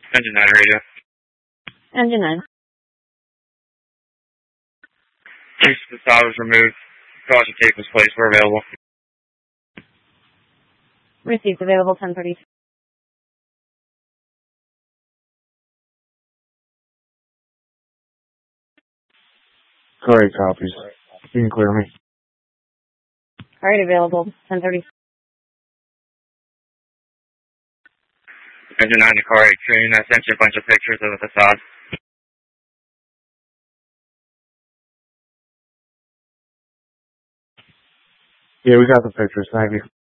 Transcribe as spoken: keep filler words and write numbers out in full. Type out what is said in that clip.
Engine nine radio. Engine nine. Case facade was removed. Caution tape was placed where available. Received. Available ten thirty. Great copies. You can clear me. Alright, available ten thirty. Engine nine to car eighteen. I sent you a bunch of pictures of the facade. Yeah, we got the pictures. Thank you.